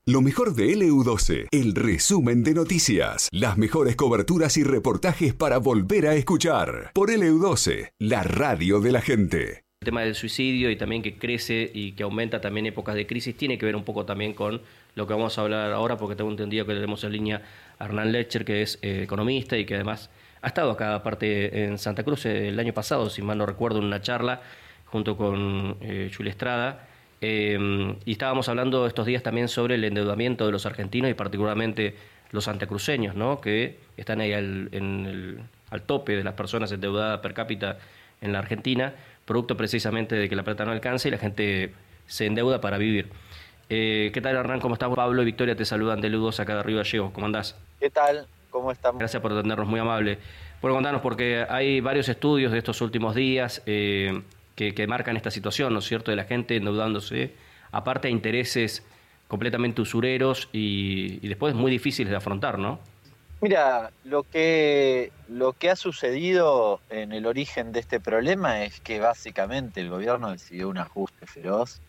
Lo mejor de LU12, el resumen de noticias, las mejores coberturas y reportajes para volver a escuchar. Por LU12, la radio de la gente. El tema del suicidio y también que crece y que aumenta también en épocas de crisis tiene que ver un poco también con lo que vamos a hablar ahora, porque tengo entendido que tenemos en línea a Hernán Lecher, que es economista y que además ha estado acá aparte en Santa Cruz el año pasado, si mal no recuerdo, en una charla junto con Julia Estrada. Y estábamos hablando estos días también sobre el endeudamiento de los argentinos y particularmente los santacruceños, ¿no? Que están ahí al tope de las personas endeudadas per cápita en la Argentina, producto precisamente de que la plata no alcanza y la gente se endeuda para vivir. ¿Qué tal, Hernán? ¿Cómo estás? Pablo y Victoria te saludan de LU12 acá de Arriba Llego. ¿Cómo andás? ¿Qué tal? ¿Cómo estamos? Gracias por atendernos, muy amable. Bueno, contanos, porque hay varios estudios de estos últimos días que marcan esta situación, ¿no es cierto?, de la gente endeudándose, aparte de intereses completamente usureros y después muy difíciles de afrontar, ¿no? Mira, lo que ha sucedido en el origen de este problema es que básicamente el gobierno decidió un ajuste feroz,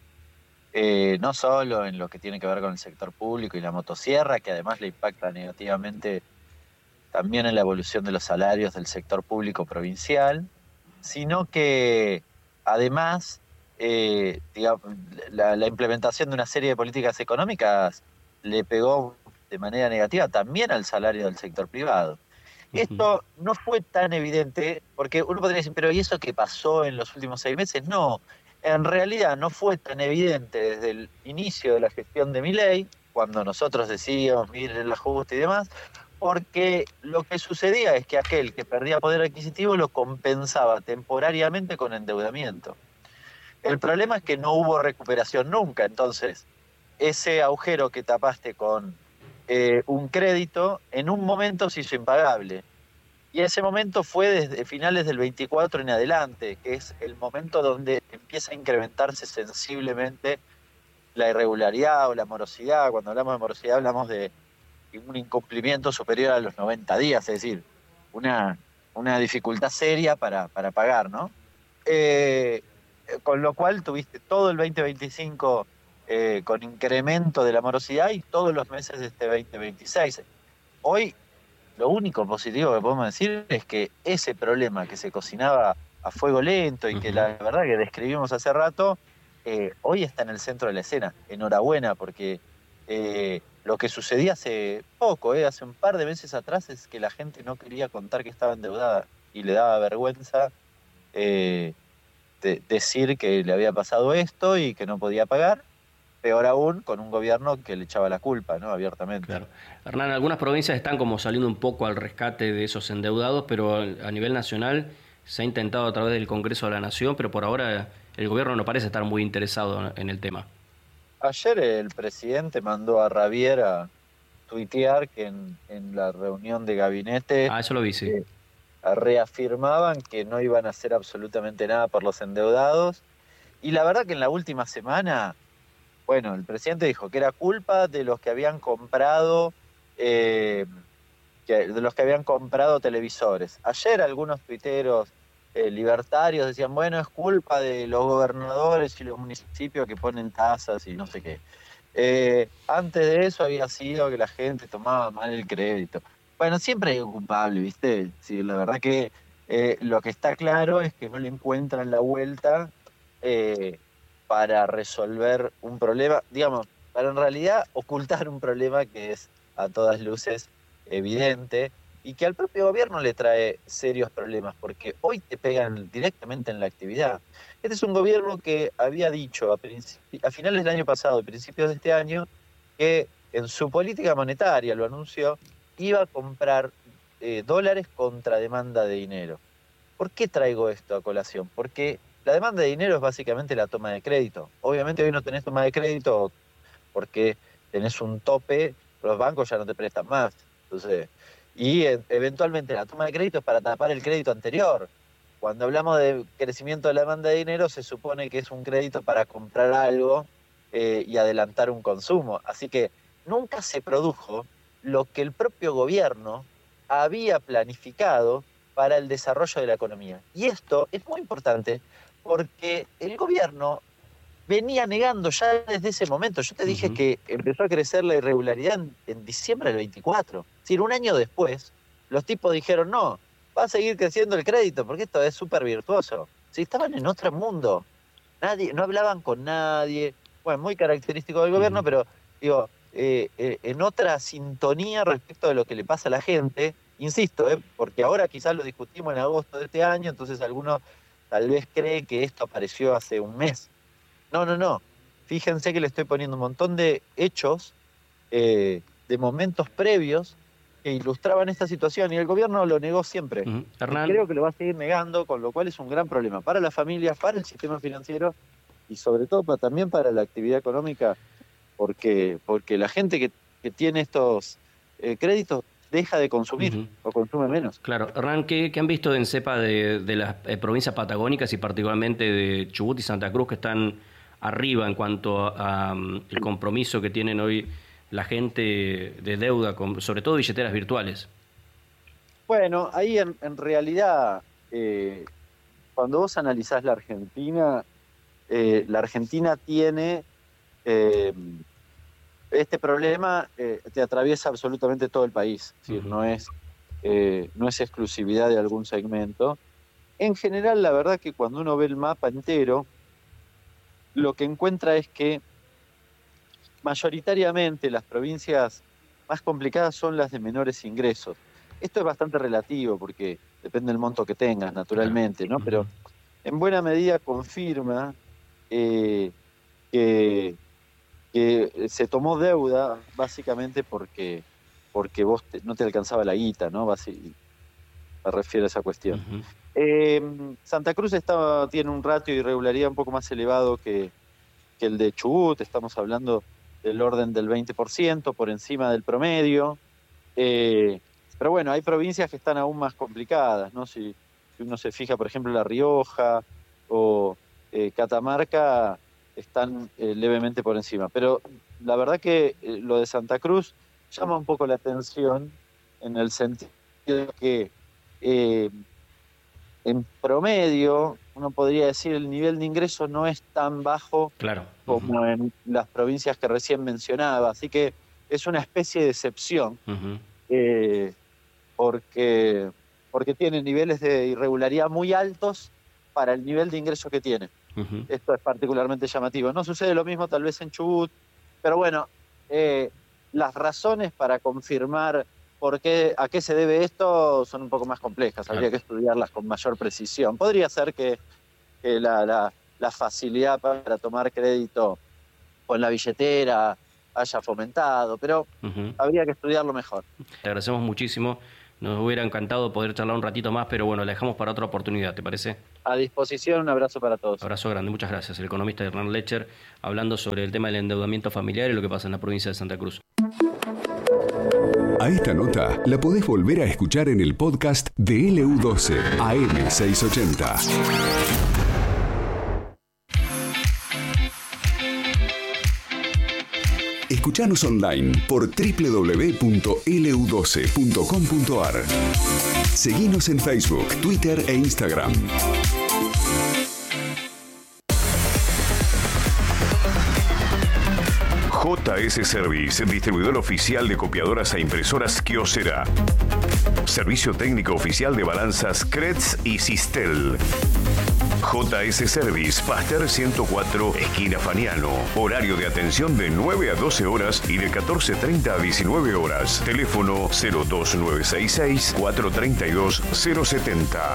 no solo en lo que tiene que ver con el sector público y la motosierra, que además le impacta negativamente también en la evolución de los salarios del sector público provincial, sino que además digamos, la implementación de una serie de políticas económicas le pegó de manera negativa también al salario del sector privado. Esto no fue tan evidente, porque uno podría decir, pero ¿y eso qué pasó en los últimos 6 meses? No, en realidad no fue tan evidente desde el inicio de la gestión de Milei, cuando nosotros decíamos, miren el ajuste y demás, porque lo que sucedía es que aquel que perdía poder adquisitivo lo compensaba temporariamente con endeudamiento. El problema es que no hubo recuperación nunca, entonces ese agujero que tapaste con un crédito, en un momento se hizo impagable. Y ese momento fue desde finales del 24 en adelante, que es el momento donde empieza a incrementarse sensiblemente la irregularidad o la morosidad. Cuando hablamos de morosidad hablamos de un incumplimiento superior a los 90 días, es decir, una dificultad seria para pagar, ¿no? Con lo cual tuviste todo el 2025 con incremento de la morosidad y todos los meses de este 2026. Hoy lo único positivo que podemos decir es que ese problema que se cocinaba a fuego lento y que la verdad que describimos hace rato, hoy está en el centro de la escena. Enhorabuena, porque lo que sucedía hace poco, hace un par de meses atrás, es que la gente no quería contar que estaba endeudada y le daba vergüenza decir que le había pasado esto y que no podía pagar. Peor aún, con un gobierno que le echaba la culpa, ¿no? Abiertamente. Claro. Hernán, algunas provincias están como saliendo un poco al rescate de esos endeudados, pero a nivel nacional se ha intentado a través del Congreso de la Nación, pero por ahora el gobierno no parece estar muy interesado en el tema. Ayer el presidente mandó a Ravier a tuitear que en la reunión de gabinete Eso lo vi, sí. Reafirmaban que no iban a hacer absolutamente nada por los endeudados. Y la verdad que en la última semana, bueno, el presidente dijo que era culpa de los que habían comprado televisores. Ayer algunos tuiteros libertarios decían, bueno, es culpa de los gobernadores y los municipios que ponen tasas y no sé qué. Antes de eso había sido que la gente tomaba mal el crédito. Bueno, siempre hay un culpable, ¿viste? Sí, la verdad que lo que está claro es que no le encuentran la vuelta para resolver un problema, digamos, para en realidad ocultar un problema que es a todas luces evidente y que al propio gobierno le trae serios problemas, porque hoy te pegan directamente en la actividad. Este es un gobierno que había dicho a finales del año pasado y principios de este año que en su política monetaria, lo anunció, iba a comprar dólares contra demanda de dinero. ¿Por qué traigo esto a colación? Porque la demanda de dinero es básicamente la toma de crédito. Obviamente hoy no tenés toma de crédito porque tenés un tope, los bancos ya no te prestan más. Entonces, y eventualmente la toma de crédito es para tapar el crédito anterior. Cuando hablamos de crecimiento de la demanda de dinero, se supone que es un crédito para comprar algo y adelantar un consumo. Así que nunca se produjo lo que el propio gobierno había planificado para el desarrollo de la economía. Y esto es muy importante porque el gobierno venía negando ya desde ese momento. Yo te dije que empezó a crecer la irregularidad en diciembre del 24. Es decir, un año después, los tipos dijeron, no, va a seguir creciendo el crédito porque esto es súper virtuoso. Si estaban en otro mundo, no hablaban con nadie. Bueno, muy característico del gobierno, pero digo, en otra sintonía respecto de lo que le pasa a la gente. Insisto, porque ahora quizás lo discutimos en agosto de este año, entonces algunos tal vez creen que esto apareció hace un mes. No. Fíjense que le estoy poniendo un montón de hechos, de momentos previos que ilustraban esta situación y el gobierno lo negó siempre. Hernán, creo que lo va a seguir negando, con lo cual es un gran problema para las familias, para el sistema financiero y sobre todo también para la actividad económica, porque la gente que tiene estos créditos deja de consumir o consume menos. Claro. Hernán, ¿qué han visto en cepa de las provincias patagónicas y particularmente de Chubut y Santa Cruz, que están arriba en cuanto a el compromiso que tienen hoy la gente de deuda, sobre todo billeteras virtuales? Bueno, ahí en realidad, cuando vos analizás la Argentina tiene este problema, te atraviesa absolutamente todo el país. Es decir, no es exclusividad de algún segmento. En general, la verdad que cuando uno ve el mapa entero, lo que encuentra es que mayoritariamente las provincias más complicadas son las de menores ingresos. Esto es bastante relativo porque depende del monto que tengas, naturalmente, ¿no? Pero en buena medida confirma que se tomó deuda básicamente porque vos no te alcanzaba la guita, ¿no? Me refiero a esa cuestión. Santa Cruz tiene un ratio de irregularidad un poco más elevado que el de Chubut. Estamos hablando del orden del 20%, por encima del promedio. Pero bueno, hay provincias que están aún más complicadas, ¿no? Si uno se fija, por ejemplo, La Rioja o Catamarca, están levemente por encima. Pero la verdad que lo de Santa Cruz llama un poco la atención en el sentido de que en promedio, uno podría decir, el nivel de ingreso no es tan bajo como en las provincias que recién mencionaba. Así que es una especie de excepción, porque tiene niveles de irregularidad muy altos para el nivel de ingreso que tiene. Esto es particularmente llamativo. No sucede lo mismo tal vez en Chubut, pero bueno, las razones para confirmar a qué se debe esto son un poco más complejas. Habría que estudiarlas con mayor precisión. Podría ser que la facilidad para tomar crédito con la billetera haya fomentado, pero habría que estudiarlo mejor. Te agradecemos muchísimo. Nos hubiera encantado poder charlar un ratito más, pero bueno, la dejamos para otra oportunidad, ¿te parece? A disposición, un abrazo para todos. Abrazo grande, muchas gracias. El economista Hernán Lecher, hablando sobre el tema del endeudamiento familiar y lo que pasa en la provincia de Santa Cruz. A esta nota la podés volver a escuchar en el podcast de LU12 AM680. Escuchanos online por www.lu12.com.ar. Seguinos en Facebook, Twitter e Instagram. JS Service, distribuidor oficial de copiadoras e impresoras Kyocera. Servicio técnico oficial de balanzas Kretz y Sistel. JS Service, Pasteur 104, esquina Faniano. Horario de atención de 9 a 12 horas y de 14:30 a 19 horas. Teléfono 02966 432 070.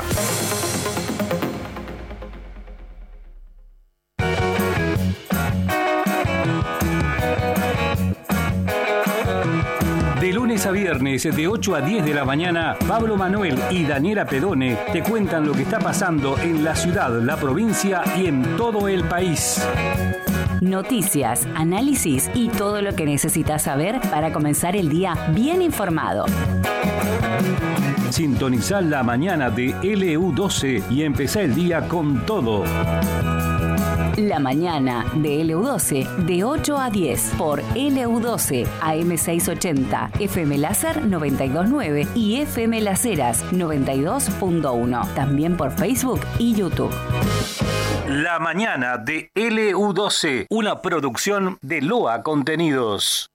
De lunes a viernes, de 8 a 10 de la mañana, Pablo Manuel y Daniela Pedone te cuentan lo que está pasando en la ciudad, la provincia y en todo el país. Noticias, análisis y todo lo que necesitas saber para comenzar el día bien informado. Sintonizá la mañana de LU12 y empezá el día con todo. La mañana de LU12 de 8 a 10 por LU12 AM680, FM Láser 92.9 y FM Las Heras 92.1. También por Facebook y YouTube. La mañana de LU12, una producción de Loa Contenidos.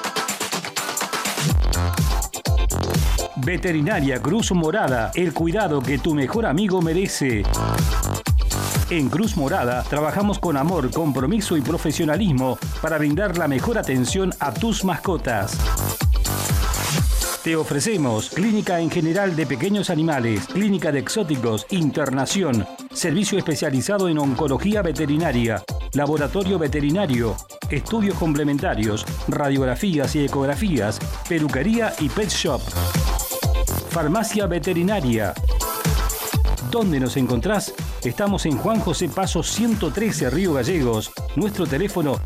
Veterinaria Cruz Morada, el cuidado que tu mejor amigo merece. En Cruz Morada trabajamos con amor, compromiso y profesionalismo para brindar la mejor atención a tus mascotas. Te ofrecemos clínica en general de pequeños animales, clínica de exóticos, internación, servicio especializado en oncología veterinaria, laboratorio veterinario, estudios complementarios, radiografías y ecografías, peluquería y pet shop. Farmacia veterinaria. ¿Dónde nos encontrás? Estamos en Juan José Paso 113, Río Gallegos. Nuestro teléfono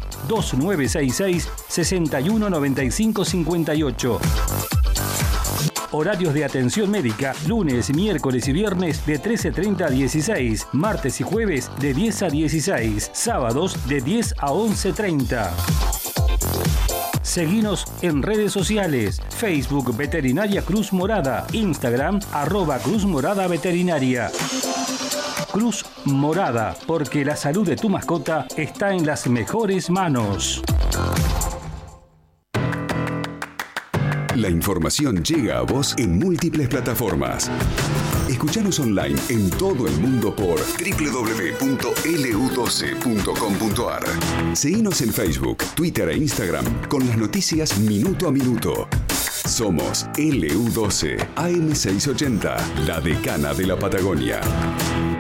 2966-619558. Horarios de atención médica, lunes, miércoles y viernes de 13:30 a 16, martes y jueves de 10 a 16, sábados de 10 a 11:30. Seguinos en redes sociales, Facebook Veterinaria Cruz Morada, Instagram @Cruz Morada Veterinaria. Cruz Morada, porque la salud de tu mascota está en las mejores manos. La información llega a vos en múltiples plataformas. Escuchanos online en todo el mundo por www.lu12.com.ar. Seguinos en Facebook, Twitter e Instagram con las noticias minuto a minuto. Somos LU12 AM680, la decana de la Patagonia.